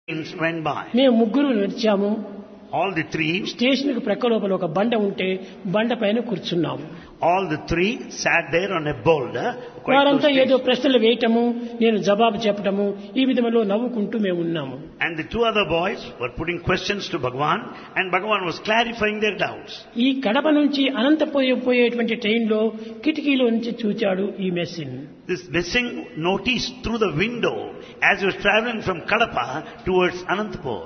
trains went by. మేము ముగ్గురు నడిచాము. All the three, station కు ప్రక్క లోపల ఒక బండ ఉంటే బండ పైన కూర్చున్నాము. all the three sat there on a boulder. quite వారంతా close to ఏదో station. ప్రశ్నలు వేయటము, నేను జవాబు చెప్పటము, ఈ విధంలో నవ్వుకుంటూ మేము ఉన్నాము. And the two other boys were putting questions to Bhagavan, and Bhagavan was clarifying their doubts. ఈ కడప నుంచి అనంతపోయేటువంటి ట్రైన్ లో కిటికీలో నుంచి చూచాడు ఈ మెస్సిన్. This missing noticed through the window as he was traveling from Kadapa towards Anantapur.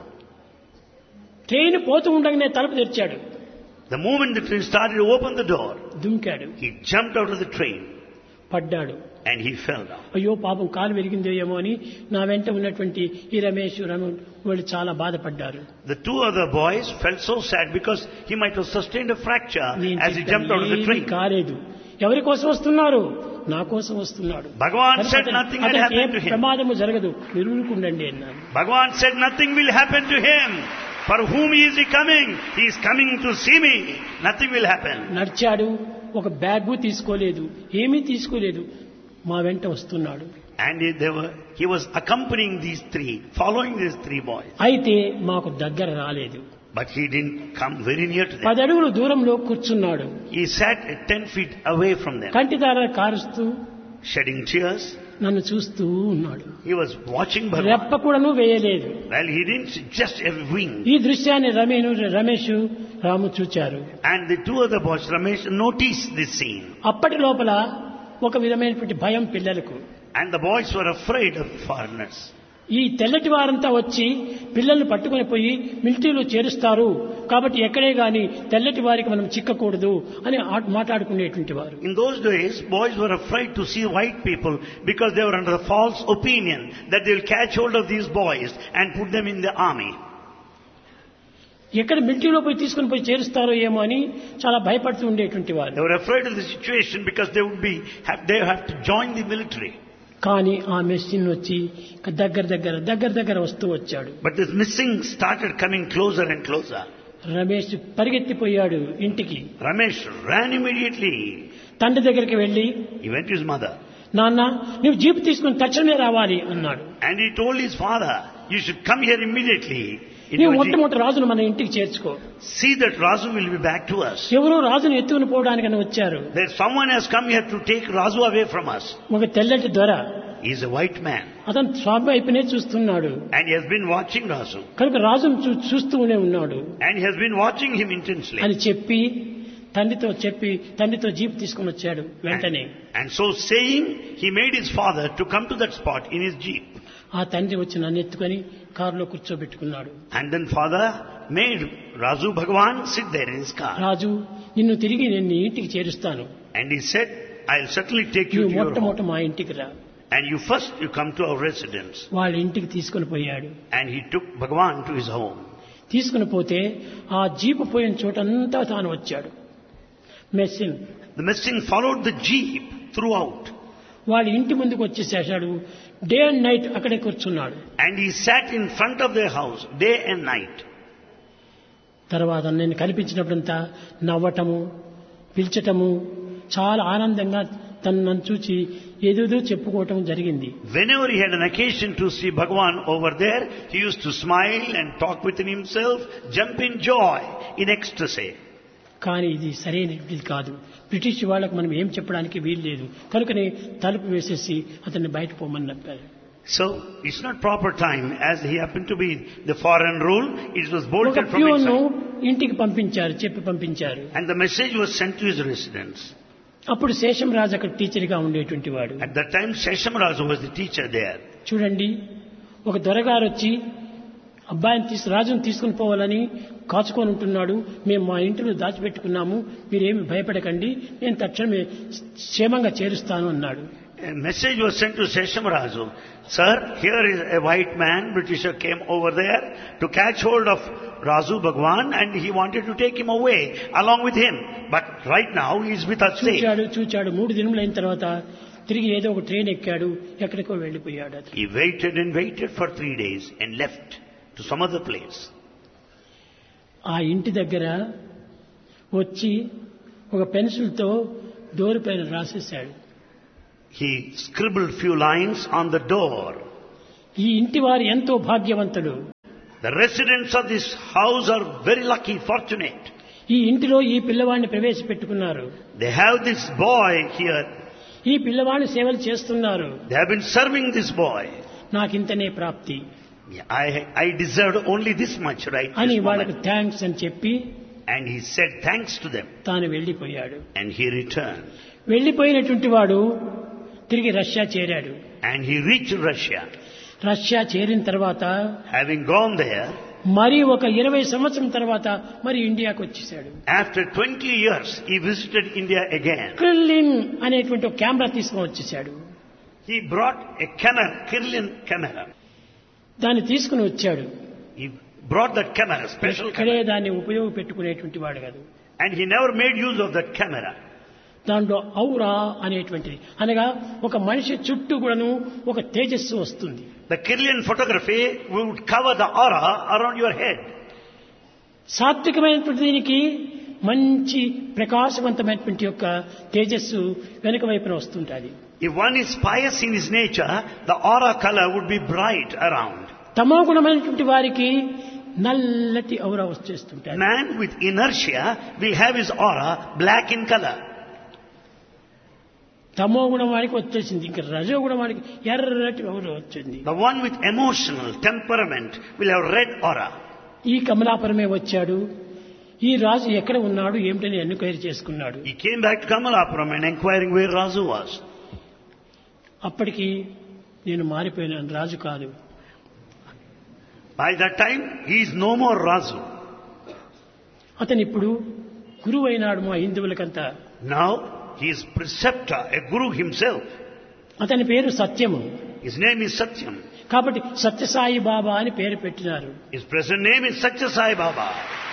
Train పోతూ ఉండగానే తలుపు తెరిచాడు. The moment the train started to open the door, దుంకాడు, he jumped out of the train పడ్డాడు. and he fell down. అయ్యో పాపం కాలు విరిగిందో ఏమో అని నా వెంట ఉన్నటువంటి ఈ రమేష్ వాళ్ళు చాలా బాధపడ్డారు. The two other boys felt so sad because he might have sustained a fracture as he jumped out of the train. కాలేదు, ఎవరి కోసం వస్తున్నారు? నా కోసం వస్తున్నాడు. Bhagavan said nothing had happened to him. ప్రమాదము జరగదు, నిరుకుండండి అన్నాను. Bhagavan said nothing will happen to him. For whom is he coming? He is coming to see me. Nothing will happen. నడిచాడు, ఒక బ్యాగు తీసుకోలేదు, ఏమీ తీసుకోలేదు, మా వెంట వస్తున్నాడు. And he was accompanying these three, following these three boys. అయితే మాకు దగ్గర రాలేదు. But he didn't come very near to them. 10 అడుగుల దూరంలో కూర్చున్నాడు. He sat 10 feet away from them, కంటిదార కారుస్తూ shedding tears. నన్ను చూస్తూ ఉన్నాడు. He was watching Bhagavan. రెప్ప కూడాను వేయలేదు. Well, he didn't just a wing. ఈ దృశ్యాన్ని రమేష్ రాము చూచారు. And the two other boys, Ramesh, noticed this scene. అప్పటి లోపల ఒక విధమైనటువంటి భయం పిల్లలకు. And the boys were afraid of foreigners. ఈ తెల్లటి వారంతా వచ్చి పిల్లల్ని పట్టుకుని పోయి మిలిటరీలో చేరుస్తారు, కాబట్టి ఎక్కడే గాని తెల్లటి వారికి మనం చిక్కకూడదు అని మాట్లాడుకునేటువంటి వారు. In those days, boys were afraid to see white people because they were under the false opinion that they will catch hold of these boys and put them in the army. ఎక్కడ మిలిటరీలో పోయి తీసుకుని పోయి చేరుస్తారో ఏమో అని చాలా భయపడుతూ ఉండేటువంటి వారు. They were afraid of the situation because they have to join the military. కానీ ఆ మెషిన్ వచ్చి దగ్గర వస్తూ వచ్చాడు. But this missing started coming closer and closer. Ramesh పరిగెత్తిపోయాడు ఇంటికి. Ramesh ran immediately. తండ్రి దగ్గరికి వెళ్లి, He went to his mother. నాన్న, నువ్వు జీపు తీసుకుని తక్షణమే రావాలి అన్నాడు. And he told his father, you should come here immediately. నీవు మొట్టమొదటి రాజును మన ఇంటికి చేర్చుకో. See that Razu will be back to us. ఎవరో రాజును ఎత్తుకుని పోవడానికని వచ్చారు. That someone has come here to take Razu away from us. ఒక తెల్లటి దొర. He is a white man. అతను స్వామి వైపునే చూస్తున్నాడు. And he has been watching Razu. కనుక రాజును చూస్తూనే ఉన్నాడు. And he has been watching him intensely. అని తండ్రితో జీప్ తీసుకుని వచ్చాడు వెంటనే. And so saying, he made his father to come to that spot in his jeep. ఆ తండ్రి వచ్చి నన్ను ఎత్తుకొని కారులో కూర్చోబెట్టుకున్నాడు. And then father made Razu Bhagavan sit there in his car. రాజు, నిన్ను తిరిగి నేను నీ ఇంటికి చేరుస్తాను. And he said, I'll certainly take you to your మొట్టమొదట home. మా ఇంటికి రా. And you come to our residence. వాళ్ళ ఇంటికి తీసుకుని పోయాడు. And he took Bhagavan to his home. తీసుకుని పోతే ఆ జీపు పోయిన చోటంతా తాను వచ్చాడు. Messing. The messing followed the jeep throughout. వాళ్ళ ఇంటి ముందుకు వచ్చేసేసాడు. డే అండ్ నైట్ అక్కడే కూర్చున్నాడు. And he sat in front of their house day and night. తర్వాత నేను కనిపించినప్పుడంతా నవ్వటము, పిలిచటము, చాలా ఆనందంగా నన్ను చూచి ఏదేదో చెప్పుకోవటం జరిగింది. Whenever he had an occasion to see Bhagavan over there, he used to smile and talk within himself, jump in joy, in ecstasy. కానీ ఇది సరైనది కాదు. బ్రిటిష్ వాళ్ళకు మనం ఏం చెప్పడానికి వీలు లేదు. కనుకనే తలుపు వేసేసి అతన్ని బయట పోమని చెప్పారు. So it's not proper time, as he happened to be the foreign rule. It was bolted from inside. ఇంటికి పంపించారు. And the message was sent to his residence. అప్పుడు శేషంరాజు అక్కడ టీచర్ గా ఉండేటువంటి వాడు. At that time, Seshamrazu was the teacher there. చూడండి, ఒక దొరగారు వచ్చి అబ్బాయిని రాజును తీసుకుని పోవాలని కాచుకొని ఉంటున్నాడు. మేము మా ఇంటిలో దాచిపెట్టుకున్నాము, మీరేమి భయపడకండి, నేను తక్షణమే క్షేమంగా చేరుస్తాను అన్నాడు. A message was sent to Seshamrazu. Sir, here is a white man, Britisher came over there to catch hold of Razu Bhagwan and he wanted to take him away along with him. But right now he is with us safe. చూచాడు 3 దినములైన తర్వాత తిరిగి ఏదో ఒక train ఎక్కాడు, ఎక్కడికో వెళ్ళిపోయాడు. He waited and waited for 3 days and left to some other place. ఆ ఇంటి దగ్గర వచ్చి ఒక పెన్సిల్తో డోర్ పైన రాసేశాడు. He scribbled few lines on the door. ఈ ఇంటి వారు ఎంతో భాగ్యవంతుడు. The residents of this house are very lucky, fortunate. ఈ ఇంటిలో ఈ పిల్లవాడిని ప్రవేశపెట్టుకున్నారు. They have this boy here. ఈ పిల్లవాడిని సేవలు చేస్తున్నారు. They have been serving this boy. నాకింతనే ప్రాప్తి I deserved only this much, right? అని This వాళ్ళకు moment. థ్యాంక్స్ అని చెప్పి And he said thanks to them. తాను వెళ్లిపోయాడు. And he returned. వెళ్లిపోయినటువంటి వాడు తిరిగి రష్యా చేరాడు. And he reached Russia. Russia చేరిన తర్వాత Having gone there, మరి ఒక 20 సంవత్సరం తర్వాత మరి ఇండియాకు వచ్చేసాడు. after 20 years, he visited India again. క్రిల్లిన్ అనేటువంటి ఒక కెమెరా తీసుకొని వచ్చేసాడు. He brought a camera, Kirlian camera. దాన్ని తీసుకుని వచ్చాడు. He brought that camera, special ఇక్కడే camera. దాన్ని ఉపయోగపెట్టుకునేటువంటి వాడు కాదు. And he never made use of that camera. దాంట్లో ఔరా అనేటువంటిది అనగా ఒక మనిషి చుట్టూ కూడాను ఒక తేజస్సు వస్తుంది. The Kirlian photography would cover the aura around your head. సాత్వికమైనటువంటి దీనికి మంచి ప్రకాశవంతమైనటువంటి యొక్క తేజస్సు వెనుక వైపున వస్తుంటుంది. If one is pious in his nature, the aura color would be bright around. తమో గుణమైనటువంటి వారికి నల్లటి ఔరా వచ్చేస్తుంటాయి. Man with inertia will have his aura black in color. తమో గుణం వారికి వచ్చేసింది. ఇంకా రజో గుణం వారికి ఎర్రటి ఔరా వచ్చింది. The one with emotional temperament will have red aura. ఈ కమలాపురమే వచ్చాడు. ఈ రాజు ఎక్కడ ఉన్నాడు ఏమిటని ఎన్క్వైరీ చేసుకున్నాడు. He came back to Kamalapuram and inquiring where Razu was. అప్పటికి నేను మారిపోయినాను, రాజు కాదు. By that time, he is no more Razu. అతను ఇప్పుడు గురువు అయినాడు మా హిందువులకంతా. Now, he is preceptor, a guru himself. అతని పేరు సత్యము. His name is Satyam. కాబట్టి సత్యసాయి బాబా అని పేరు పెట్టినారు. His present name is Satya Sai Baba.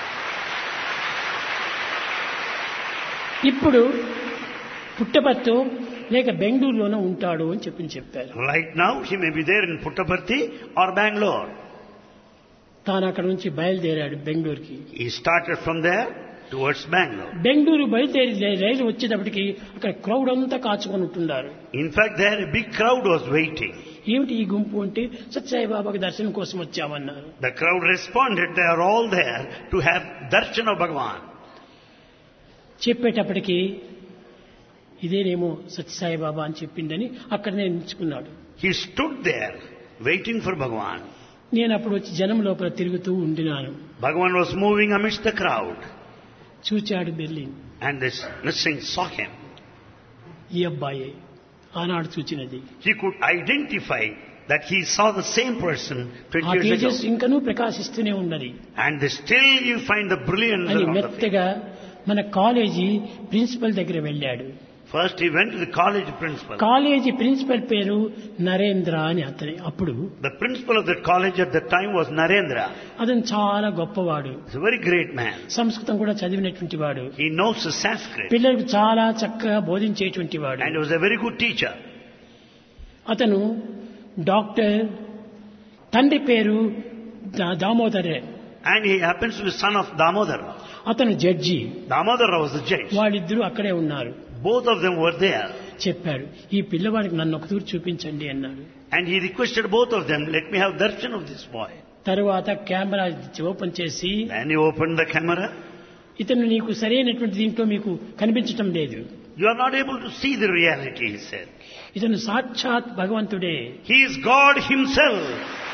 ఇప్పుడు పుట్టపర్తి లేక బెంగళూరులోనే ఉంటాడు అని చెప్పారు. Right now, he may be there in Puttaparthi or Bangalore. తాను అక్కడ నుంచి బయలుదేరాడు బెంగళూరుకి. He started from there towards Bangalore. Bengaluru బయలుదేరి రైలు వచ్చేటప్పటికి అక్కడ క్రౌడ్ అంతా కాచుకొని ఉంటున్నారు. In fact, there a big crowd was waiting. ఏమిటి ఈ గుంపు అంటే సత్యసాయి బాబాకి దర్శనం కోసం వచ్చామన్నారు. The crowd responded, they are all there to have darshan of Bhagavan. చెప్పేటప్పటికి ఇదేనేమో సత్యసాయి బాబా అని చెప్పిందని అక్కడనే నిల్చుకున్నాడు. He stood there waiting for Bhagavan. నేను అప్పుడు వచ్చి జనం లోపల తిరుగుతూ ఉండినాను. Bhagavan was moving amidst the crowd. చూచాడు Berlin. And this Nrsimh saw him. ఈ అబ్బాయే ఆనాడు చూచినది. He could identify that he saw the same person 20 ఆ years తేజస్ ago. ఇంకనూ ప్రకాశిస్తూనే ఉన్నది. And still you find the brilliance అని around the face. మెత్తగా మన కాలేజీ ప్రిన్సిపల్ దగ్గర వెళ్ళాడు. First he went to the college principal. College principal పేరు నరేంద్ర అని అతని. అప్పుడు The principal of that college at that time was Narendra. అతను చాలా గొప్పవాడు. He's a very great man. సంస్కృతం కూడా చదివినటువంటి వాడు. He knows the Sanskrit. పిల్లలకు చాలా చక్కగా బోధించేటువంటి వాడు. And he was a very good teacher. అతను డాక్టర్. తండ్రి పేరు దామోదరే. And he happens to be son of Damodara. అతను judge. Damodara was the judge. వాళ్ళిద్దరూ అక్కడే ఉన్నారు. Both of them were there. చెప్పాడు ఈ పిల్లవాడికి నన్ను ఒక తూరు చూపించండి అన్నాడు. And he requested both of them, let me have darshan of this boy. తరువాత కెమెరా ఓపెన్ చేసి Then he opened the camera. ఇతను నీకు సరైనటువంటి దీంట్లో మీకు కనిపించటం లేదు. You are not able to see the reality, he said. ఇతను సాక్షాత్ భగవంతుడే. He is God himself.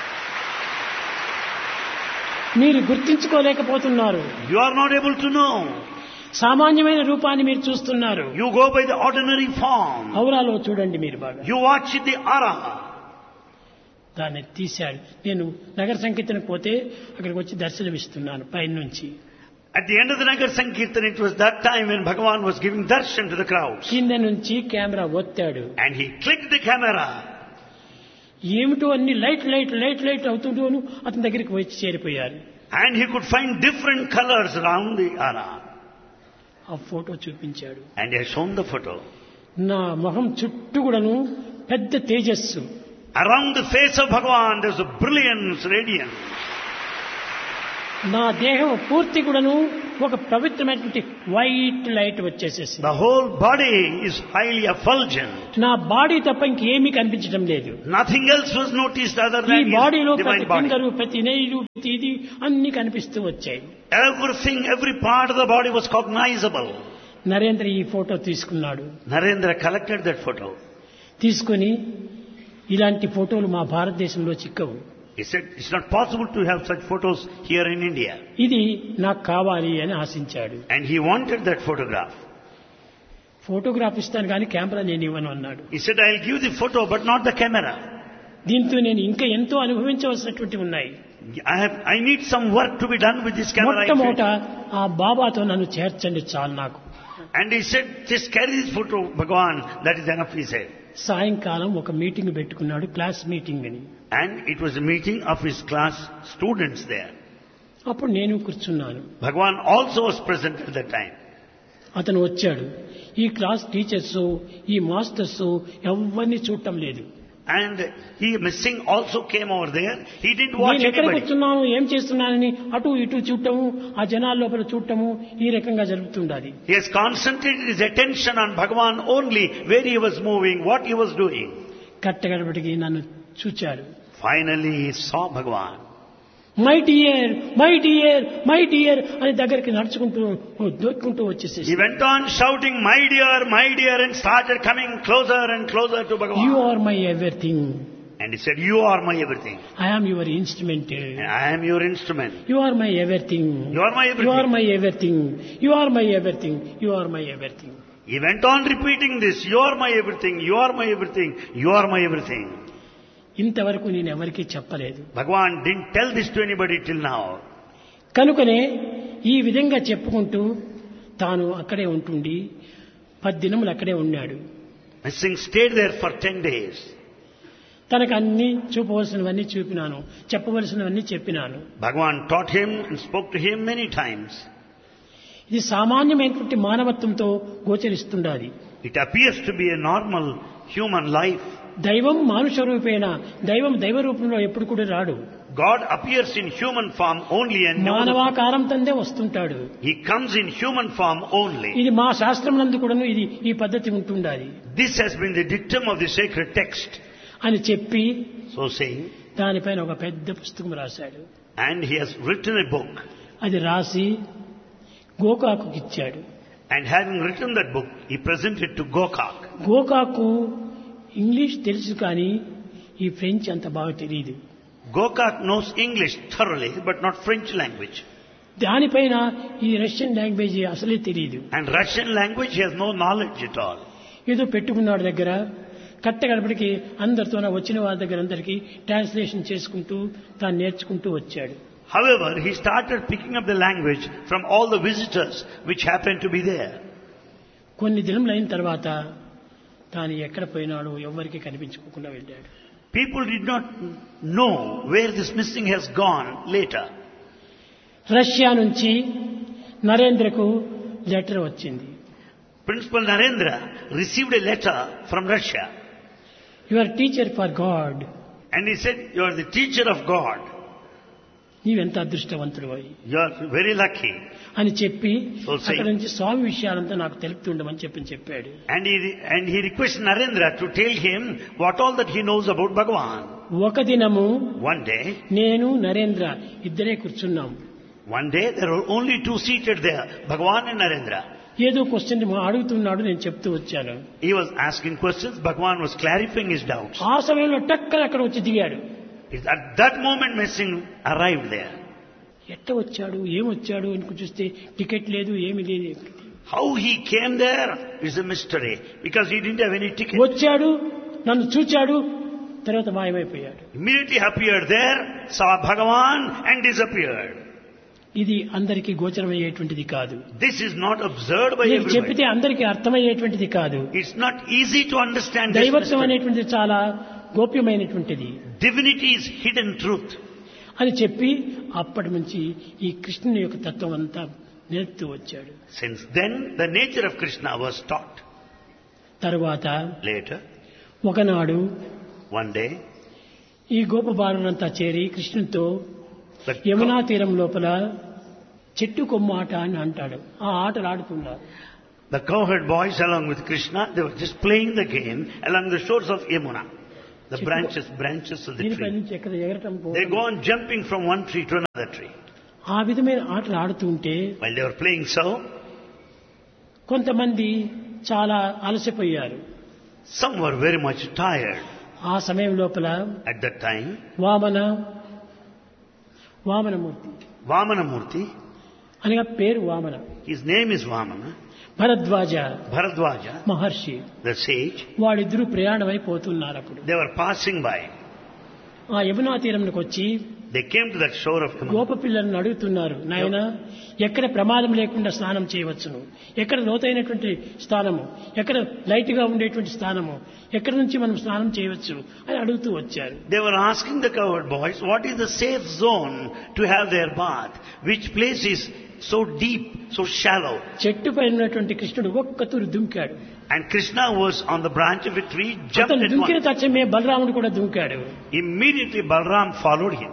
మీరు గుర్తించుకోలేకపోతున్నారు. You are not able to know. సామాన్యమైన రూపాన్ని మీరు చూస్తున్నారు. You go by the ordinary form. ఔరాలో చూడండి మీరు బాగా. You watch the aura. దాన్ని తీశాడు. నేను నగర సంకీర్తనకు పోతే అక్కడికి వచ్చి దర్శనమిస్తున్నాను పైన నుంచి. At the end of the Nagar Sankirtan, it was that time when Bhagavan was giving darshan to the crowds. కింద నుంచి camera ఒత్తాడు. And he clicked the camera. ఏమిటో అన్ని లైట్ అవుతుంటూను అతని దగ్గరికి వచ్చి చేరిపోయారు. And he could find different colors around the aura. ఆ photo చూపించాడు. And he has shown the photo. నా మొహం చుట్టూ కూడాను పెద్ద తేజస్సు. Around the face of Bhagavan, there's a brilliance, radiance. నా దేహం పూర్తి కూడాను ఒక పవిత్రమైనటువంటి వైట్ లైట్ వచ్చేసేసి The whole body is highly effulgent. నా బాడీ తప్ప ఇంకేమీ కనిపించడం లేదు. Nothing else was noticed other ఈ than బాడీలో his ప్రతి divine body. ఫింగరు, ప్రతి నెయిలు, ప్రతి ఇది అన్ని కనిపిస్తూ వచ్చాయి. Everything, every part of the body was cognizable. Narendra ఈ ఫోటో తీసుకున్నాడు. Narendra collected that photo. తీసుకుని ఇలాంటి ఫోటోలు మా భారతదేశంలో చిక్కవు. He said, it's not possible to have such photos here in India. ఇది నాకు కావాలి అని ఆశించాడు. And he wanted that photograph. Photograph ఇస్తాను కానీ కెమెరా నేను ఇవ్వను అన్నాడు. He said, I'll give the photo but not the camera. దీంతో నేను ఇంకా ఎంతో అనుభవించవలసినటువంటి ఉన్నాయి. I need some work to be done with this camera. మొట్టమొదట ఆ బాబాతో నన్ను చేర్చండి చాలు నాకు. And he said, just carry this photo, Bhagavan, that is enough, he said. సాయంకాలం ఒక మీటింగ్ పెట్టుకున్నాడు, క్లాస్ మీటింగ్ అని. And it was a meeting of his class students there. అప్పుడు నేను కూర్చున్నాను. Bhagavan also was present at that time. అతను వచ్చాడు. ఈ క్లాస్ టీచర్స్, ఈ మాస్టర్స్ ఎవరిని చూడటం లేదు. And he missing also came over there. He didn't watch నేను ఎక్కడ anybody. కూర్చున్నాను, ఏం చేస్తున్నానని అటు ఇటు చూడటము, ఆ జనాల లోపల చూడటము ఈ రకంగా జరుగుతుండాలి. He has concentrated his attention on Bhagavan only, where he was moving, what he was doing. కట్టగడపటికి నన్ను చూచాడు. Finally he saw Bhagavan. My dear, my dear, my dear అని దగ్గరికి నడుచుకుంటూ దొక్కుంటూ వచ్చేసి He went on shouting, my dear, and started coming closer and closer to Bhagavan. You are my everything. And he said, you are my everything. I am your instrument. I am your instrument. You are my everything. You are my you are everything. My everything. You are my everything. You are my everything. He went on repeating this, you are my everything, you are my everything, you are my everything. ఇంతవరకు నేను ఎవరికీ చెప్పలేదు. Bhagavan didn't tell this to anybody till now. కనుకనే ఈ విధంగా చెప్పుకుంటూ తాను అక్కడే ఉంటుండి 10 దినములు అక్కడే ఉన్నాడు. Missing stayed there for 10 days. తనకు అన్ని చూపవలసినవన్నీ చూపినాను, చెప్పవలసినవన్నీ చెప్పినాను. Bhagavan taught him and spoke to him many times. ఇది సామాన్యమైనటువంటి మానవత్వంతో గోచరిస్తుండాలి. It appears to be a normal human life. దైవం మానుష రూపేణ, దైవం దైవ రూపంలో ఎప్పుడు కూడా రాడు. God appears in human form only and no. మానవాకారం తందే వస్తుంటాడు. He comes in human form only. ఇది మా శాస్త్రం నందు కూడాను ఇది ఈ పద్ధతి ఉంటుండాలి. This has been the dictum of the sacred text. అని చెప్పి So saying, దానిపైన ఒక పెద్ద పుస్తకం రాశాడు. and he has written a book. అది రాసి గోకాకుకి ఇచ్చాడు. And having written that book, he presented to Gokak. గోకాకు English తెలుసు కానీ ఈ ఫ్రెంచ్ అంత బాగా తెలియదు. Gokak knows English thoroughly, but not French language. దానిపైన ఈ రష్యన్ లాంగ్వేజ్ అసలే తెలియదు. And Russian language he has no knowledge at all. ఏదో పెట్టుకున్నాడు దగ్గర. కట్టగడపడికి అందరితో వచ్చిన వారి దగ్గర అందరికీ ట్రాన్స్లేషన్ చేసుకుంటూ తాను నేర్చుకుంటూ వచ్చాడు. However, he started picking up the language from all the visitors which happened to be there. కొన్ని దినములైన తర్వాత తాను ఎక్కడ పోయినాడో ఎవరికి కనిపించుకోకుండా వెళ్ళాడు. People did not know where this missing has gone later. Russia నుంచి నరేంద్రకు లెటర్ వచ్చింది. Principal Narendra received a letter from Russia. Your teacher for God. And he said, you are the teacher of God. నీవెంత అదృష్టవంతుడు అయి You are very lucky. అని చెప్పి So saying. అక్కడ నుంచి స్వామి విషయాలంతా నాకు తెలుపుతుండమని చెప్పాడు. And he requested Narendra to tell him what all that he knows about Bhagavan. ఒక దినము One day, నేను నరేంద్ర ఇద్దరే కూర్చున్నాం. there were only two seated there, Bhagavan and Narendra. ఏదో క్వశ్చన్ అడుగుతున్నాడు, నేను చెప్తూ వచ్చాను. He was asking questions, Bhagavan was clarifying his doubts. ఆ సమయంలో టక్కన అక్కడ వచ్చి దిగాడు. At that moment, Missing arrived there. ఎట్ట వచ్చాడు, ఏమొచ్చాడు అని చూస్తే టికెట్ లేదు, ఏమి లేదు. How he came there is a mystery, because he didn't have any ticket. వచ్చాడు, నన్ను చూచాడు, తర్వాత మాయమైపోయాడు. Immediately appeared there, saw Bhagavan and disappeared. ఇది అందరికీ గోచరమయ్యేటువంటిది కాదు. This is not observed by నేను everybody. చెప్పితే అందరికీ అర్థమయ్యేటువంటిది కాదు. It's not easy to understand this దైవత్వం mystery. అనేటువంటిది చాలా గోప్యమైనటువంటిది Divinity is hidden truth. అని చెప్పి అప్పటి నుంచి ఈ కృష్ణుని యొక్క తత్వం అంతా నేర్పుతూ వచ్చాడు. Since then, the nature of Krishna was taught. తరువాత Later, ఒకనాడు one day, ఈ గోపబాలునంతా చేరి కృష్ణునితో యమునా తీరం లోపల చెట్టు కొమ్మ ఆట అని అంటాడు. ఆ ఆటలు ఆడుతున్నారు. The cowherd boys along with Krishna, they were just playing the game along the shores of Yamuna. The branches of the దీనిపై tree. నుంచి ఎక్కడ ఎగరటం They go on jumping from one tree to another tree. ఆ విధమైన ఆటలు ఆడుతుంటే While they were playing so, కొంతమంది చాలా అలసిపోయారు. some were very much tired. ఆ సమయం లోపల At that time, Vamanamurthy Vamanamurti, అనగా పేరు Vamana, his name is Vamana, Bharadwaj Maharshi, the sage, వాళ్ళిద్దరూ ప్రయాణమైపోతున్నారు. అప్పుడు they were passing by. ఆ యమునా తీరంకి వచ్చి They came to that shore of Yamuna. గోప పిల్లలను అడుగుతున్నారు, నాయన ఎక్కడ ప్రమాదం లేకుండా స్నానం చేయవచ్చును, ఎక్కడ లోతైనటువంటి స్థానము, ఎక్కడ లైట్ గా ఉండేటువంటి స్థానము, ఎక్కడి నుంచి మనం స్నానం చేయవచ్చు అని అడుగుతూ వచ్చారు. They were asking the cowherd boys, what is the safe zone to have their bath? Which place is so deep, so shallow? చెట్టు పైన ఉన్నటువంటి కృష్ణుడు ఒక్కతూరు దుంకాడు. And Krishna was on the branch of a tree, jumped అతను at దుంకిన once. తక్షణమే బలరాముడు కూడా దుంకాడు. Immediately Balram followed him.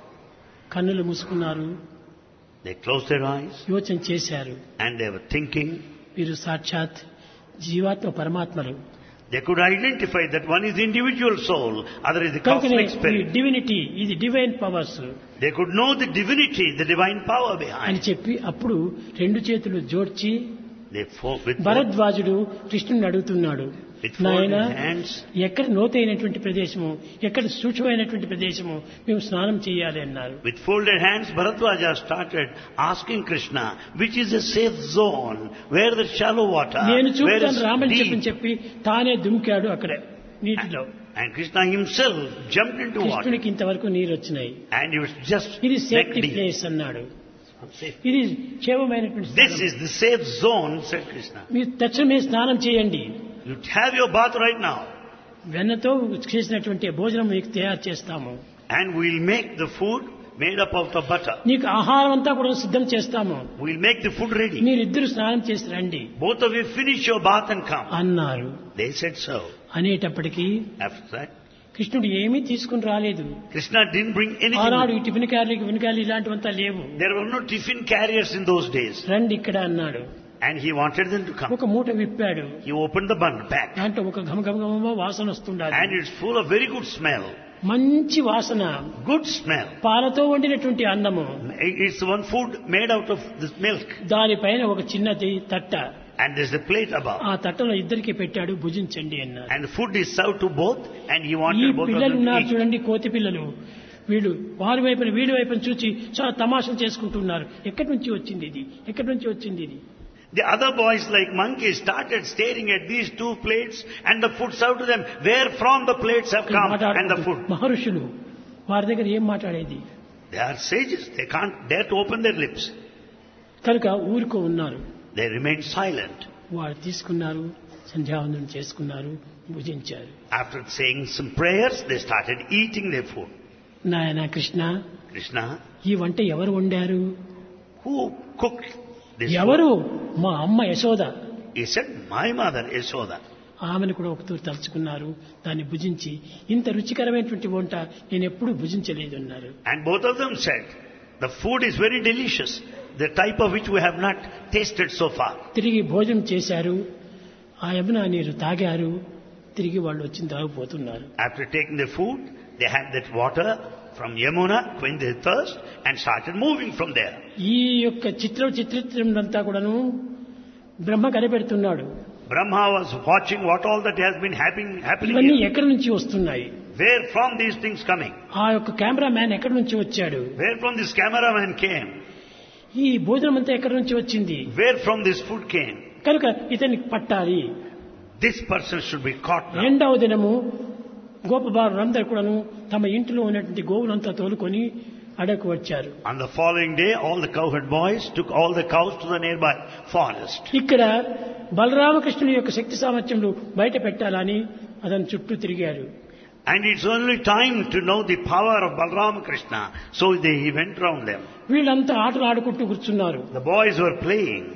కన్నులు మూసుకున్నారు, They closed their eyes యోచన చేశారు. and they were thinking. వీరు సాక్షాత్ జీవాత్మ పరమాత్మలు. They could identify that one is the individual soul, other is the కనుకనే cosmic ఈ spirit. డివినిటీ, ఇది divine powers They could know the divinity, the divine power అని behind. చెప్పి అప్పుడు రెండు చేతులు జోడ్చి They fought with both. భరద్వాజుడు కృష్ణుని అడుగుతున్నాడు, With నాయన folded hands. ఎక్కడ లోతైనటువంటి ప్రదేశము, ఎక్కడ సూక్ష్మమైనటువంటి ప్రదేశము మేము స్నానం చేయాలి అన్నారు. With folded hands, Bharadwaja started asking Krishna, which is a safe zone, where the shallow water, నేను where చూపుతాను is రామని deep. చెప్పి తానే దుంకాడు అక్కడే నీటిలో. And Krishna himself jumped into water. కృష్ణునికి ఇంతవరకు నీరు వచ్చినాయి. And he was just ఇది neck సేఫ్టీ deep. ప్లేస్ అన్నాడు. Safe. ఇది క్షేమమైనటువంటి This స్థలం. is the safe zone, said Krishna. మీరు తక్షణమే స్నానం చేయండి, You have your bath right now. వెన్నతో చేసినటువంటి భోజనం మీకు తయారు చేస్తాము, And we'll make the food made up of the butter. నీకు ఆహారం అంతా కూడా సిద్ధం చేస్తాము, We'll make the food ready. మీరిద్దరు స్నానం చేసి రండి Both of you finish your bath and come. అన్నారు. They said so. అనేటప్పటికీ After that, కృష్ణుడు ఏమీ తీసుకుని రాలేదు. Krishna didn't bring anything. ఆనాడు ఈ టిఫిన్ క్యారీలు ఇలాంటివంతా లేవు. There were no tiffin carriers in those days. రండి ఇక్కడ అన్నాడు. And he wanted them to come. ఒక మూట విప్పాడు. He opened the bundle back. దాంట్లో ఒక ఘమఘమఘమ వాసన వస్తుండాలి. And it's full of very good smell. మంచి వాసన, Good smell. పాలతో వండినటువంటి అన్నము, It's one food made out of this milk. దానిపైన ఒక చిన్నది తట్ట, And there's a plate above. ఆ తట్టలో ఇద్దరికి పెట్టాడు, భుజించండి అన్నారు. And the food is served to both. And he ఈ wanted both of పిల్లలు them to ఉన్నారు eat. చూడండి, కోతి పిల్లలు, వీళ్ళు వారి వైపున వీడి వైపున చూచి చాలా తమాషలు చేసుకుంటున్నారు. ఎక్కడి నుంచి వచ్చింది ఇది, ఎక్కడి నుంచి వచ్చింది ఇది. The other boys like monkeys started staring at these two plates and the food served to them. Where from the plates have come and the food? మహర్షులు వారి దగ్గర ఏం మాట్లాడేది. They are sages. They can't dare to open their lips. కనుక ఊరుకో ఉన్నారు. They remained silent. వారు తీసుకున్నారు, సంధ్యావందనం చేసుకున్నారు, భుజించారు. After saying some prayers, they started eating their food. నాయన కృష్ణ, Krishna, ఈ వంట ఎవరు వండారు? who cooked this ఎవరు? food? మా అమ్మ Yashoda. He said, my mother, Yashoda. ఆమెను కూడా ఒకతూరు తలుచుకున్నారు. దాన్ని భుజించి, ఇంత రుచికరమైనటువంటి వంట నేను ఎప్పుడూ భుజించలేదు అన్నారు. And both of them said, the food is very delicious, the type of which we have not tasted so far. తిరిగి భోజనం చేశారు, ఆ యమునా నీరు తాగారు, తిరిగి వాళ్ళు వచ్చి తాగిపోతున్నారు. After taking the food, they had that water from Yamuna, quenched their thirst, and started moving from there. ఈ యొక్క చిత్రంతా కూడాను బ్రహ్మ కనిపెడుతున్నాడు. Brahma was watching what all that has been happening ఇవన్నీ here. ఎక్కడి నుంచి వస్తున్నాయి? Where from these things coming? ఆ యొక్క camera man ఎక్కడి నుంచి వచ్చాడు? Where from this cameraman came? ఈ భోజనం అంతా ఎక్కడి నుంచి వచ్చింది? Where from this food came? కనుక ఇతన్ని పట్టాలి. This person should be caught now. రెండవ దినము గోపబాలురందరూ కూడాను తమ ఇంటిలో ఉన్నటువంటి గోవులంతా తోలుకొని అడకు వచ్చారు. On the following day, all the cowherd boys took all the cows to the nearby forest. ఇక్కడ బలరామకృష్ణుని యొక్క శక్తి సామర్థ్యములు బయట పెట్టాలని అతని చుట్టూ తిరిగారు. And it's only time to know the power of Balram Krishna. So he went round them. వీళ్ళంతా ఆటలు ఆడుకుంటూ కూర్చున్నారు. The boys were playing.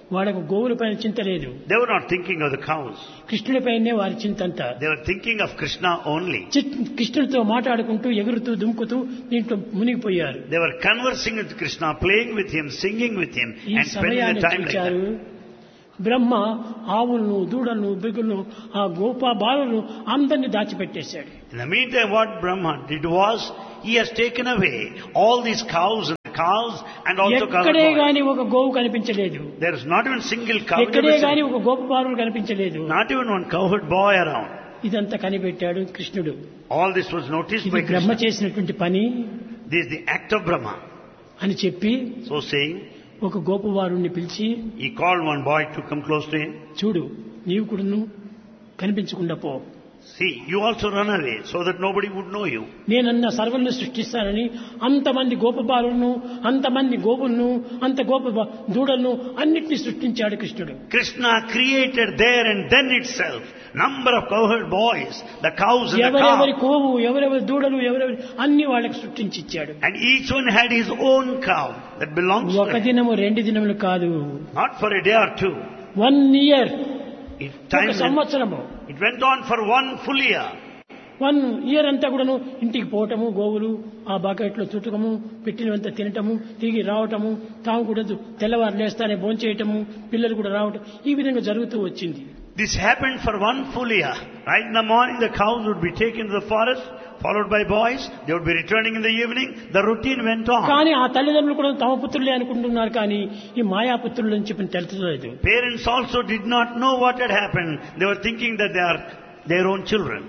వాళ్ళకు గోవుల పైన చింత లేదు. They were not thinking of the cows. కృష్ణుడిపైనే వారి చింత అంతా. They were thinking of Krishna only. కృష్ణుడితో మాట్లాడుకుంటూ ఎగురుతూ దుంకుతూ దీంట్లో మునిగిపోయారు. They were conversing with Krishna, playing with him, singing with him, and spending their time like that. బ్రహ్మ ఆవులను దూడలను బిగులను ఆ గోపా బాలను అందరినీ దాచిపెట్టేశాడు. In the meantime, what Brahma did was, he has taken away all these cows and calves and also covered ఎక్కడే boys. గాని ఒక గోవు కనిపించలేదు. There is not even single cow. ఎక్కడే గాని ఒక గోప బాలుడు కనిపించలేదు. Not even one cowherd boy around. ఇదంతా కనిపెట్టాడు కృష్ణుడు. All this was noticed by Brahma Krishna. చేసినటువంటి పని This is the act of Brahma. అని చెప్పి So saying, ఒక గోపవారుణ్ణి పిలిచి, he called one boy to come close to him. చూడు నీవు కూడాను కనిపించకుండా పో. See, you also run away so that nobody would know you. నేనన్న సర్వల్ని సృష్టిస్తానని అంతమంది గోపబాలులను, అంతమంది గోపులను, అంత గోప దూడలను అన్నిటినీ సృష్టించాడు కృష్ణుడు. Krishna created there and then itself number of cowherd boys, the cows and the ఎవరెవరి calves. కోవు, ఎవరెవరి దూడలు, ఎవరెవరి అన్ని వాళ్ళకి సృష్టించి ఇచ్చాడు. And each one had his own cow that belongs to ఒక him. దినము 2 దినములు కాదు, Not for a day or two. 1 year, Time ఒక సంవత్సరము. it went on for 1 full year. 1 year అంతా కూడాను ఇంటికి పోవటము, గోవులు ఆ బకెట్లో చుట్టకము, పెట్టినంత తినటము, తిరిగి రావటము, తాము కూడా తెల్లవారు లేస్తానే భోంచేయటము, పిల్లలు కూడా రావటం, ఈ విధంగా జరుగుతూ వచ్చింది. This happened for 1 full year. Right in the morning, the cows would be taken to the forest, followed by boys. They would be returning in the evening. The routine went on. కానీ ఆ తల్లిదండ్రులు కూడా తమ పుత్రులే అనుకుంటున్నారు, కానీ ఈ మాయాపుత్రులు అని చెప్పి తెలుసలేదు. Parents also did not know what had happened. They were thinking that they are their own children.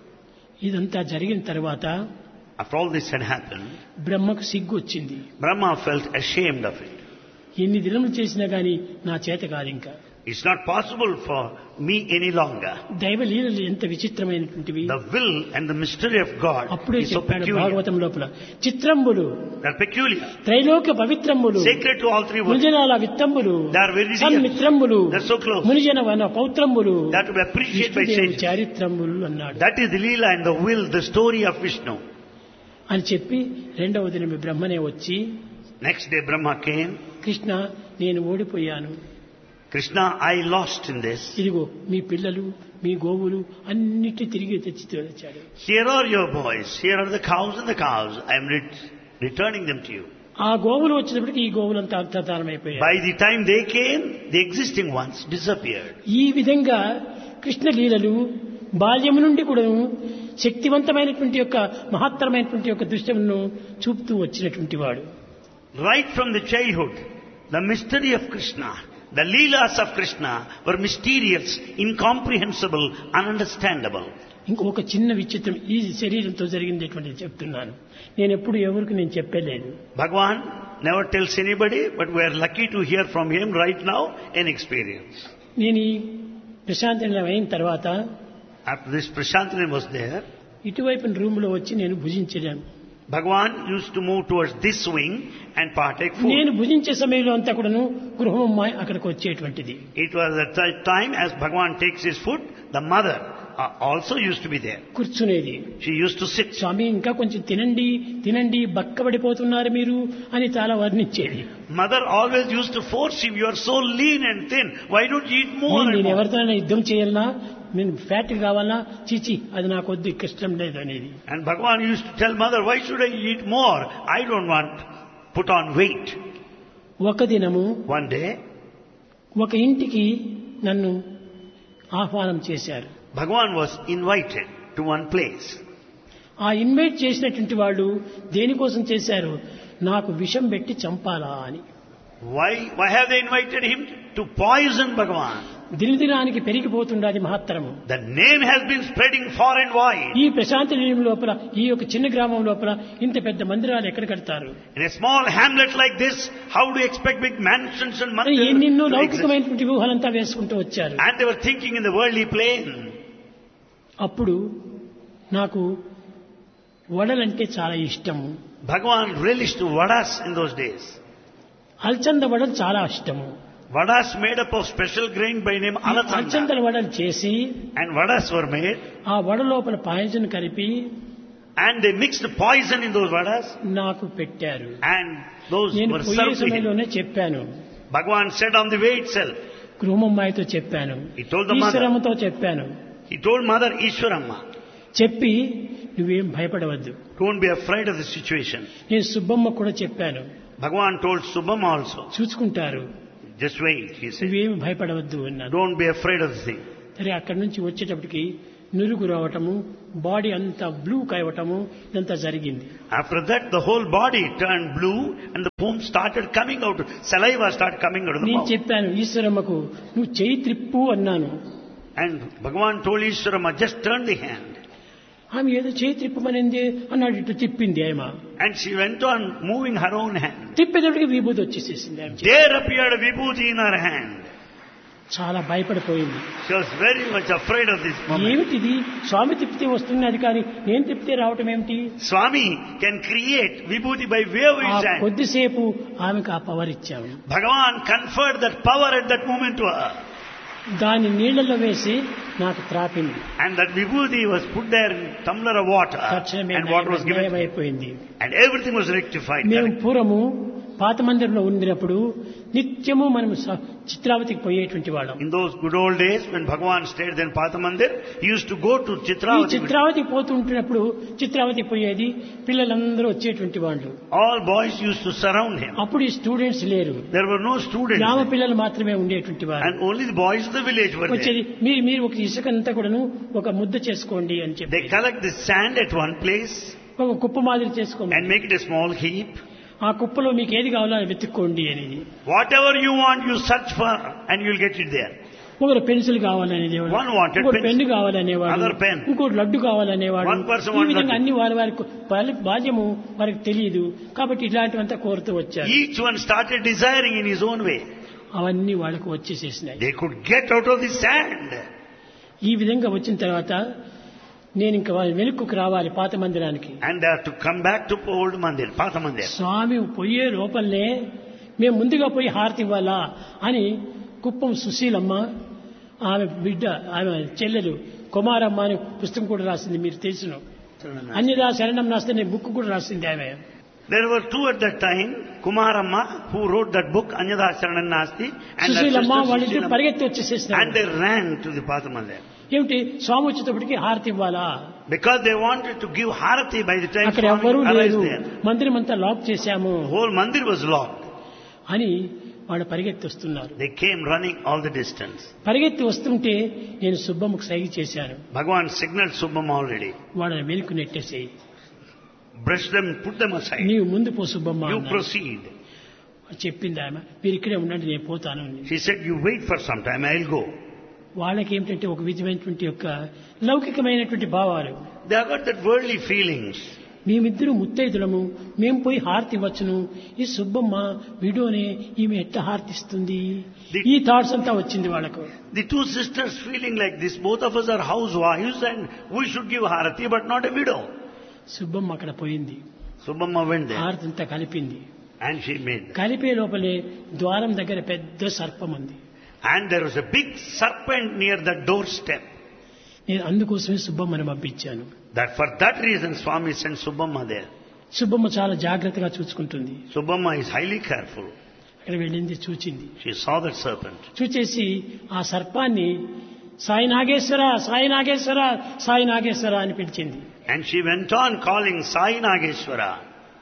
ఇదంతా జరిగిన తర్వాత After all this had happened, బ్రహ్మకు సిగ్గు వచ్చింది. Brahma felt ashamed of it. ఎన్ని దినములు చేసినా గాని నా చేత కాదు ఇంకా. It's not possible for me any longer. దైవ లీలలు ఎంత విచిత్రమైనటువంటివి. The will and the mystery of God అప్పుడే is so చెప్పాడు peculiar. భాగవతం లోపల, చిత్రంబులు They're peculiar. Trailokya పవిత్రంబులు Sacred to all three worlds. మునిజనాల విత్తంబులు They are very dear. సన్మిత్రంబులు They're so close. మునిజన వన పౌత్రంబులు They are to be appreciated by విష్ణుదేవుని sages. చారిత్రంబులు అన్నాడు. That is the Leela and the will, the story of Vishnu. అని చెప్పి 2వ దినం బ్రహ్మనే వచ్చి, Next day Brahma came. Krishna నేను ఓడిపోయాను, Krishna, I lost in this. ఇదిగో మీ పిల్లలు, మీ గోవులు అన్నిటి తిరిగి తెచ్చి తెచ్చాడు. Here are your boys. Here are the cows and the cows. I am returning them to you. ఆ గోవులు వచ్చినప్పటికీ ఈ గోవులంతా అంతర్ధానమైపోయాయి. By the time they came, the existing ones disappeared. ఈ విధంగా కృష్ణ లీలలు బాల్యము నుండి కూడా శక్తివంతమైనటువంటి యొక్క మహత్తరమైనటువంటి యొక్క దృశ్యమును చూపుతూ వచ్చినటువంటి వాడు. Right from the childhood, the mystery of Krishna, the Leelas of Krishna were mysterious, incomprehensible, ununderstandable. ఇంకొక చిన్న విచిత్రం ఈ శరీరంతో జరిగిందేటువంటిది చెప్తున్నాను. నేను ఎప్పుడు ఎవరికి నేను చెప్పలేదు. Bhagavan never tells anybody, but we are lucky to hear from him right now an experience. నేను ఈ ప్రశాంతనం అయిన తర్వాత After this, Prashanthanan was there. ఇటువైపు రూమ్ లో వచ్చి నేను భుజించాను. Bhagavan used to move towards this wing and partake food. నేను భుజించే సమయంలో అంతా కూడాను గృహమ్మాయి అక్కడికి వచ్చేటువంటిది. It was at that time as Bhagavan takes his food, the mother also used to be there. కూర్చునేది. She used to sit. స్వామి ఇంకా కొంచెం తినండి తినండి బక్కబడిపోతున్నారు మీరు అని చాలా వర్ణించేది. Mother always used to force him, you are so lean and thin, why don't you eat more and నేను more? ఎవరితో యుద్ధం చేయాలన్నా, నేను ఫ్యాట్ కావాలా, చీచి అది నాకు వద్దు, ఇష్టం లేదు అనేది. And Bhagavan used to tell mother, why should I eat more? I don't want put on weight. ఒక దినము One day, ఒక ఇంటికి నన్ను ఆహ్వానం చేశారు. Bhagavan was invited to one place. ఆ ఇన్వైట్ చేసినటువంటి వాళ్ళు దేనికోసం చేశారు? నాకు విషం పెట్టి చంపాలా అని. Why have they invited him? To poison Bhagavan. దినదినానికి పెరిగిపోతుండాది మహత్తరము. The name has been spreading far and wide. ఈ ప్రశాంత నిలయం లోపల, ఈ యొక్క చిన్న గ్రామం లోపల ఇంత పెద్ద మందిరాలు ఎక్కడ కడతారు? In a small hamlet like this, how do you expect big mansions and mandirs ఎన్నెన్నో to exist? లౌకికమైనటువంటి వ్యూహాలంతా వేసుకుంటూ వచ్చారు. And they were thinking in the worldly plane. అప్పుడు నాకు వడలంటే చాలా ఇష్టము. Bhagavan relished vadas in those days. అల్చంద వడలు చాలా ఇష్టము. Vadas made up of special grain by name అల్చందల Alathanda. వడలు చేసి And vadas were made. ఆ వడ లోపల పాయసం కలిపి And they mixed poison in those vadas. నాకు పెట్టారు. And those నేను were పోయే served to him. సమయంలోనే చెప్పాను, Bhagavan said on the way itself. గృహమ్మాయితో చెప్పాను, He told the mother. ఈశ్వరమ్మతో చెప్పాను. He told Mother Ishwaramma, చెప్పి నువ్వేం భయపడవద్దు. don't be afraid of the situation. నేను సుబ్బమ్మ కూడా చెప్పాను, Bhagavan told Subbamma also, చూసుకుంటారు, just wait, he said. నువ్వేం భయపడవద్దు అన్నాను. Don't be afraid of the thing. సరే అక్కడి నుంచి వచ్చేటప్పటికి నురుగు రావటము, బాడీ అంతా బ్లూ కావటము, ఇదంతా జరిగింది. After that, the whole body turned blue and the foam started coming out. Saliva started coming out of the నేను mouth. చెప్పాను ఈశ్వరమ్మకు, నువ్వు చెయ్యి త్రిప్పు అన్నాను. And Bhagavan told Ishwaramma, just turn the hand. ఆమె ఏదో చేయి త్రిప్పమనింది అన్నాడు, ఇటు తిప్పింది ఆమె. And she went on moving her own hand. తిప్పేటప్పటికి విభూతి వచ్చేసేసింది ఆమె. There appeared a vibhuti in her hand. చాలా భయపడిపోయింది. She was very much afraid of this moment. ఏమిటిది, స్వామి తిప్పితే వస్తున్నది కానీ నేను తిప్పితే రావటం ఏమిటి? Swami can create vibhuti by way of ఆ his hand. కొద్దిసేపు ఆమెకు ఆ పవర్ ఇచ్చాము. Bhagavan conferred that power at that moment to her. దాన్ని నీళ్లలో వేసి నాకు త్రాపింది. And that vibhuti was put there in tumbler of water. తక్షణమే And water was given. అయిపోయింది. And everything was rectified. మేము Correct? పూర్వము పాత మందిరంలో ఉండినప్పుడు నిత్యము మనం చిత్రావతికి పోయేటువంటి వాళ్ళం. In those good old days when Bhagavan stayed in Pathamandir, he used to go to ఈ Chitravati. చిత్రావతికి పోతూ ఉంటున్నప్పుడు చిత్రావతికి పోయేది, పిల్లలందరూ వచ్చేటువంటి వాళ్ళు. All boys used to surround him. అప్పుడు ఈ స్టూడెంట్స్ లేరు, There were no students. గ్రామ There. పిల్లలు మాత్రమే ఉండేటువంటి వారు. And only the boys of the village were there. వచ్చేది మీరు ఒక ఇసుకంతా కూడాను ఒక ముద్ద చేసుకోండి అని They చెప్పి collect the sand at one place ఒక కుప్ప మాదిరి చేసుకోండి, and make it a small heap. ఆ కుప్పలో మీకు ఏది కావాలో అది వెతుక్కోండి అనేది. Whatever you want, you search for and you'll get it there. ఒకరు పెన్సిల్ కావాలనేవాడు, One wanted ఇంకోటి pencil. Pen కావాలనేవాడు, Other pen. ఇంకోటి లడ్డు కావాలనేవాడు. One person ఈ wanted విధంగా laddu. అన్ని వారి బాధ్యము వారికి తెలియదు కాబట్టి ఇలాంటివంతా కోరుతూ వచ్చారు. Each one started desiring in his own way. అవన్నీ వాళ్ళకు వచ్చేసేసినాయి. They could get out of the sand. ఈ విధంగా వచ్చిన తర్వాత నేను ఇంకా వెనుకకు రావాలి పాత మందిరానికి. And they have to come back to old Mandir, Pathamandir. స్వామి పోయే లోపలనే మేము ముందుగా పోయి హారతి ఇవ్వాలా అని కుప్పం సుశీలమ్మ, ఆమె బిడ్డ, ఆమె చెల్లెలు కుమారమ్మ అని పుస్తకం కూడా రాసింది, మీరు తెలుసును. అన్యదా శరణం నాస్తనే బుక్ కూడా రాసింది ఆమె. There were two at that time, Kumaramma, who wrote that book, Anyada Sharanam Nasti, and her Susheelamma sister వాళ్ళిద్దరు Sushilama. పరిగెత్తి And వచ్చేసేసినారు. they ran to the Pathamandir. ఏమిటి, స్వామి వచ్చేటప్పటికి హారతి ఇవ్వాలా? Because they wanted to give Harati by the time అక్కడ Swami ఎవ్వరూ arrived లేరు, there. మందిరం అంతా లాక్ చేశాము The whole Mandir was locked. అని వాళ్ళు పరిగెత్తి వస్తున్నారు. They came running all the distance. పరిగెత్తి వస్తుంటే నేను సుబ్బమ్మకు సైగ చేశాను, Bhagavan signaled Subbamma already. వాళ్ళని వెనుక నెట్టేసేయి, Brush them, put them aside. నీవు ముందు పో సుబ్బమ్మ You అన్నాను. proceed. చెప్పింది ఆమె, మీరు ఇక్కడే ఉండండి నేను పోతాను అని. She said, you wait for some time, I'll go. వాళ్ళకి ఏమిటంటే ఒక విధమైనటువంటి యొక్క లౌకికమైనటువంటి భావాలు. They have got that worldly feelings. మేమిద్దరు ముత్తైదులము, మేము పోయి హారతి ఇవ్వచ్చును, ఈ సుబ్బమ్మ విడోనే ఈమె ఎట్లా హారతిస్తుంది, ఈ థాట్స్ అంతా వచ్చింది వాళ్ళకు. The two sisters feeling like this, both of us are housewives and we should give Harati but not a widow. Subbamma అక్కడ పోయింది, Subbamma went there హారతి అంతా కలిపింది. and she made. కలిపే లోపలే ద్వారం దగ్గర పెద్ద సర్పం ఉంది. And there was a big serpent near the doorstep. నేను అందుకోసమే సుబ్బమ్మని పంపించాను. That for that reason Swami sent Subbamma there. Subbamma చాలా జాగ్రత్తగా చూసుకుంటుంది. Subbamma is highly careful. అక్కడ వెళ్ళింది, చూచింది. She saw that serpent. చూచేసి ఆ సర్పాన్ని సాయి నాగేశ్వర, సాయి నాగేశ్వర, సాయి నాగేశ్వర అని పిలిచింది. And she went on calling Sai Nageshwara.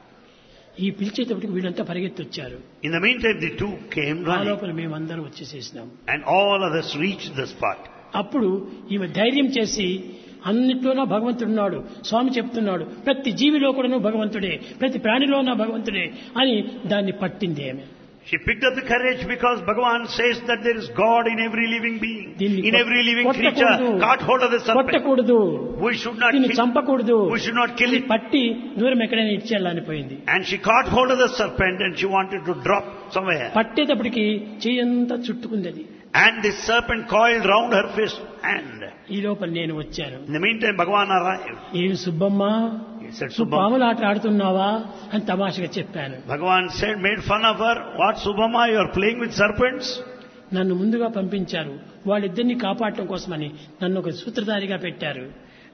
ఈ పిలిచేటప్పటికి వీళ్ళంతా పరిగెత్తి వచ్చారు. In the meantime, the two came ఆ running లోపల మేమందరం వచ్చేసేసినాం. and all others reached the spot. అప్పుడు ఈమె ధైర్యం చేసి, అన్నిట్లోనూ భగవంతుడున్నాడు, స్వామి చెప్తున్నాడు, ప్రతి జీవిలో కూడాను భగవంతుడే, ప్రతి ప్రాణిలోనూ భగవంతుడే అని దాన్ని పట్టింది ఆమె. She picked up the courage because Bhagavan says that there is God in every living being, in every living creature. Caught hold of the serpent. కొట్టకూడదు, We should not దీన్ని kill, చంపకూడదు, we should not kill ఇది it. పట్టి దూరం ఎక్కడైనా ఇచ్చేయాలని పోయింది. And she caught hold of the serpent and she wanted to drop somewhere. పట్టేటప్పటికి చెయ్యంతా చుట్టుకుంది అది. And the serpent coiled round her fist hand. ఈ లోపల నేను వచ్చాను. In the meantime, Bhagavan arrived. ఏమి సుబ్బమ్మ, He said, నువ్వు Subbamma. పాముల ఆట ఆడుతున్నావా అని తమాషగా చెప్పాను. Bhagavan said, made fun of her. What, Subbamma, you are playing with serpents? నన్ను ముందుగా పంపించారు, వాళ్ళిద్దరిని కాపాడటం కోసమని నన్ను ఒక సూత్రధారిగా పెట్టారు.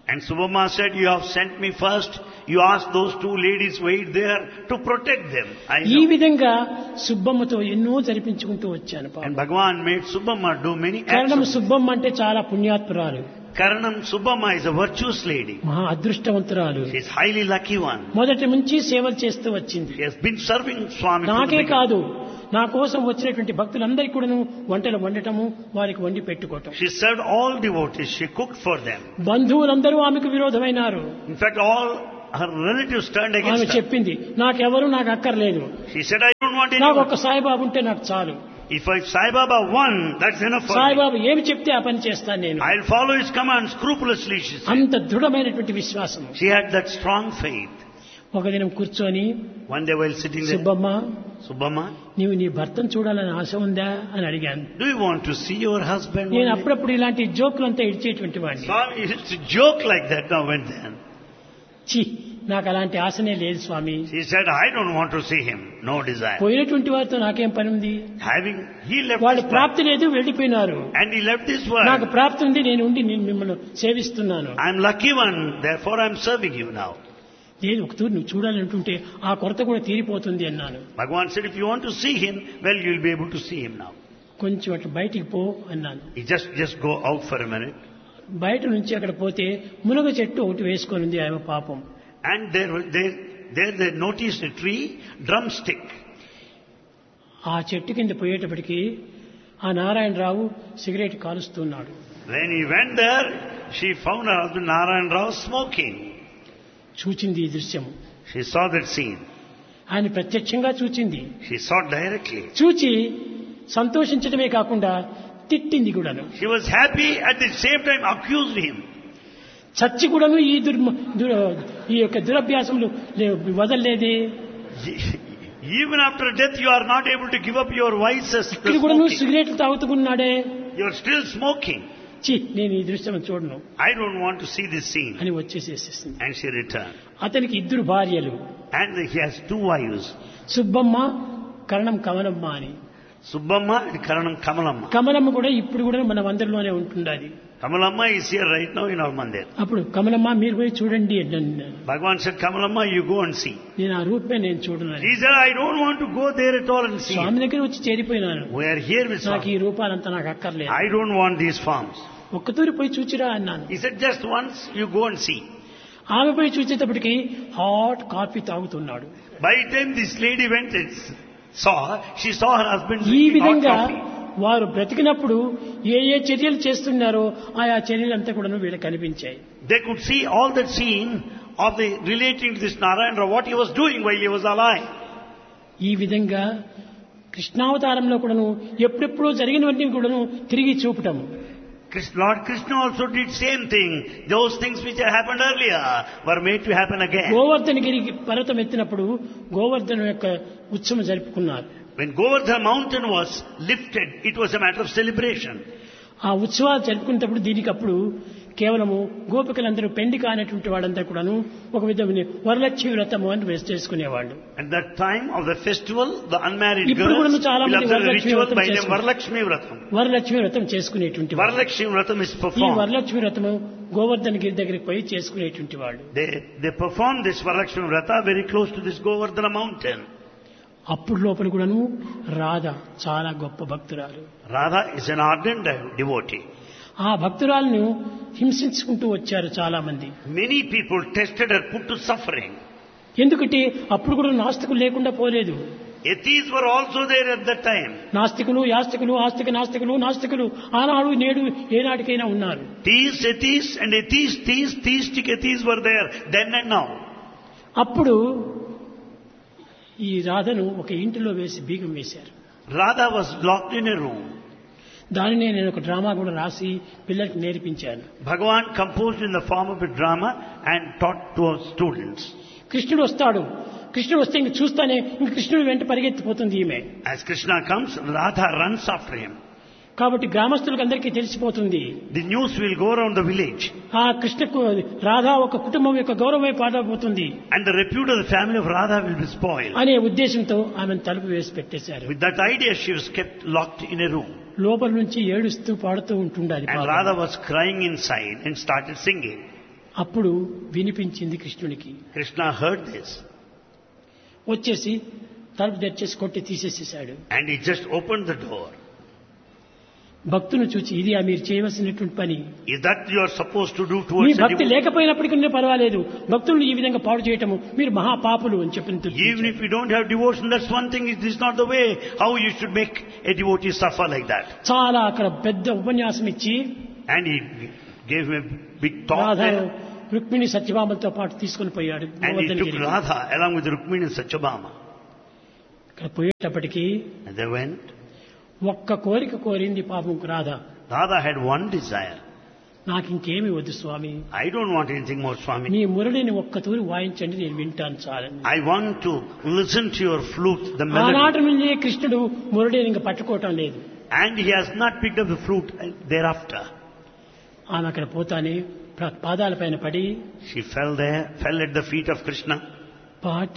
And Subhamma said, you have sent me first. You asked those two ladies wait there to protect them. I ఈ know. విధంగా సుబ్బమ్మతో ఎన్నో జరిపించుకుంటూ వచ్చాను పాపం. And Bhagavan made Subhamma do many కారణం acts. సుబ్బమ్మ అంటే చాలా పుణ్యాత్పురాలు, Karanam Subhamma is a virtuous lady. మహా అదృష్టవంతురాలు. She is highly lucky one. మొదటి నుంచి సేవలు చేస్తూ వచ్చింది. She has been serving Swami. from the నాకే beginning. కాదు, నా కోసం వచ్చినటువంటి భక్తులందరికీ కూడాను వంటలు వండటము, వారికి వండి పెట్టుకోవటం. She served all devotees. She cooked for them. బంధువులందరూ ఆమెకు విరోధమైనారు. In fact, all her relatives turned ఆమె against her. చెప్పింది, నాకెవరు నాకు అక్కర్లేదు, She said, I don't want నాకు anyone. ఒక సాయిబాబు ఉంటే నాకు చాలు. If I Sai Baba won, that's enough for me. Saibaba ఏమి చెప్తే ఆ పని చేస్తాను నేను. I'll follow his command scrupulously, she said. అంత దృఢమైనటువంటి విశ్వాసం. She had that strong faith. ఒక దినం కూర్చొని, One day while sitting there, Subbamma, Subhamma, నీవు నీ భర్తను చూడాలని ఆశ ఉందా అని అడిగాను. do you want to see your husband? నేను one day? అప్పుడప్పుడు ఇలాంటి జోకులంతా ఇచ్చేటువంటి వాడిని. Swami used to joke like that now and then. చి, నాకు అలాంటి ఆశనే లేదు స్వామి. She said, I don't want to see him. No desire. పోయినటువంటి వారితో నాకేం పని ఉంది, He left వాళ్ళు this ప్రాప్తి world. లేదు, వెళ్ళిపోయినారు. And he left this నాకు world. ప్రాప్తి ఉంది, నేను ఉండి నేను మిమ్మల్ని సేవిస్తున్నాను. I'm lucky one, therefore I'm serving you now. లేదు, ఒక తూరు నువ్వు చూడాలంటుంటే ఆ కొరత కూడా తీరిపోతుంది అన్నాను. Bhagavan said, if you want to see him, well, you'll be able to see him now. కొంచెం అట్లా బయటికి పో అన్నాను. He just go out for a minute. బయట నుంచి అక్కడ పోతే మునగ చెట్టు ఒకటి వేసుకొని ఉంది ఆమె పాపం. And there they noticed a tree, drumstick. ఆ చెట్టు కింద పోయేటప్పటికి ఆ Narayana Rao cigarette కాలుస్తున్నాడు. When he went there, she found her husband Narayan Rao smoking. చూచింది ఈ దృశ్యం. She saw that scene. ఆయన ప్రత్యక్షంగా చూచింది. She saw directly. చూచి సంతోషించడమే కాకుండా తిట్టింది కూడాను. She was happy, at the same time accused him. చచ్చి కూడాను ఈ యొక్క దురభ్యాసములు వదలలేదే. Even after death, you are not able to give up your vices. ఇక్కడ కూడాను సిగరెట్లు తాగుతున్నాడే. You are still smoking. చి, నేను ఈ దృశ్యం చూడను I don't want to see this scene. అని వచ్చేసేసింది. And she returned. అతనికి ఇద్దరు భార్యలు, And he has two wives. Subbamma, కరణం కమలమ్మ అని. Subhamma and Karanam Kamalamma. Kamalamma కూడా ఇప్పుడు కూడా మన మందిరంలోనే ఉంటుండాలి. Kamalamma is here right now in our mandir. అప్పుడు కమలమ్మ మీరు పోయి చూడండి అన్నాను. Bhagavan said, Kamalamma, you go and see. నేను ఆ రూపమే నేను చూడను. He said, I don't want to go there at all and see. స్వామి దగ్గర వచ్చి చేరిపోయినాను. We are here with నాకు ఈ Swami. రూపాలంతా నాకు అక్కర్లేదు. I don't want these forms. ఒక్కతూరి పోయి చూచిరా అన్నాను. He said, just once you go and see. ఆమె పోయి చూసేటప్పటికి హాట్ కాఫీ తాగుతున్నాడు. By the time this lady went and she saw her husband ఈ drinking hot విధంగా coffee. వారు బ్రతికినప్పుడు ఏ ఏ చర్యలు చేస్తున్నారో ఆయా చర్యలంతా కూడా వీళ్ళకి కనిపించాయి. They could see all that scene of the relating to this Narayana, what he was doing while he was alive. ఈ విధంగా కృష్ణావతారంలో కూడాను ఎప్పుడెప్పుడో జరిగినవన్నీ కూడాను తిరిగి చూపటం. Lord Krishna also did same thing. Those things which had happened earlier were made to happen again. Govardhanagiri పర్వతం ఎత్తినప్పుడు గోవర్ధన యొక్క ఉత్సవం జరుపుకున్నారు. When Govardhana mountain was lifted, it was a matter of celebration. ఆ ఉత్సవాలు జరుపుకునేటప్పుడు దీనికి అప్పుడు కేవలము గోపికలందరూ పెండి కానటువంటి వాళ్ళంతా కూడాను ఒక విధమైన వరలక్ష్మి వ్రతము అని చేసుకునేవాళ్ళు. At that time of the festival, the unmarried ఇప్పుడు girls కూడా చాలా will మంది observe a వరలక్ష్మి ritual వ్రతం by name చేసుకుంటారు. Varalakshmi Vratam. వరలక్ష్మి వ్రతం చేసుకునేటువంటి వాళ్ళు. Varalakshmi Vratam is ఈ performed. వరలక్ష్మి వ్రతము గోవర్ధనగిరి దగ్గరికి పోయి చేసుకునేటువంటి వాళ్ళు. They perform this Varalakshmi Vrata very close to this Govardhana mountain. అప్పుడు లోపల కూడాను రాధ చాలా గొప్ప భక్తురాలు. Radha is an ardent devotee. ఆ భక్తురాలను హింసించుకుంటూ వచ్చారు చాలా మంది. Many people tested her, put to suffering. ఎందుకంటే అప్పుడు కూడా నాస్తికులు లేకుండా పోలేదు. Atheists were also there at that time. నాస్తికులు, యాస్తికులు, ఆస్తిక నాస్తికులు, నాస్తికులు ఆనాడు నేడు ఏనాటికైనా ఉన్నారు. Theists, atheists and theistic atheists were there then and now. అప్పుడు ఈ రాధను ఒక ఇంటిలో వేసి బీగం వేశారు. Radha was locked in a room. దానినే నేను ఒక డ్రామా కూడా రాసి పిల్లలకు నేర్పించాను. Bhagavan composed in the form of a drama and taught to our students. కృష్ణుడు వస్తాడు. కృష్ణుడు వస్తే ఇంక చూస్తానే ఇంక కృష్ణుడు వెంట పరిగెత్తిపోతుంది ఈమె. As Krishna comes, Radha runs after him. కాబట్టి గ్రామస్తులకు అందరికీ తెలిసిపోతుంది. The news will go around the village. ఆ కృష్ణకు రాధా ఒక కుటుంబం యొక్క గౌరవమే పాడైపోతుంది And the repute of the family of Radha will be spoiled. అనే ఉద్దేశంతో ఆమెను తలుపు వేసి పెట్టేశారు. With that idea, she was kept locked in a room. లోపల నుంచి ఏడుస్తూ పాడుతూ ఉంటుండాలి. And Radha was crying inside and started singing. అప్పుడు వినిపించింది కృష్ణునికి. Krishna heard this వచ్చేసి తలుపు తెచ్చేసి కొట్టి తీసేసేసాడు. and he just opened the door. భక్తును చూచి ఇది మీరు చేయవలసినటువంటి పని. Is that you are supposed to do me towards a భక్తి devotee? లేకపోయినప్పటికీ పర్వాలేదు, భక్తులను ఈ విధంగా పాడు చేయటము మీరు మహాపాపులు అని చెప్పిన Even if you don't have devotion, that's one thing. It is not the way how you should make a devotee suffer like that. చాలా అక్కడ పెద్ద ఉపన్యాసం ఇచ్చి And he gave him a big talk Radha there. Rukmini సత్యభామలతో పాటు తీసుకుని పోయాడు. And he took Radha along with Rukmini and Satyabhama. ఇక్కడ పోయేటప్పటికీ And they went. ఒక్క కోరిక కోరింది పాపం Radha. Radha had one desire. నాకు ఇంకేమి వద్దు స్వామి, I don't want anything more, Swami. నీ మురళిని ఒక్క తూరి వాయించండి, నేను వింటాను చాలని. I want to listen to your flute, the melody. ఆనాటి నుండి కృష్ణుడు మురళిని ఇంకా పట్టుకోవటం లేదు. And he has not picked up the flute thereafter. ఆమె అక్కడ పోతానే పాదాల పైన పడి She fell at the feet of Krishna. పాట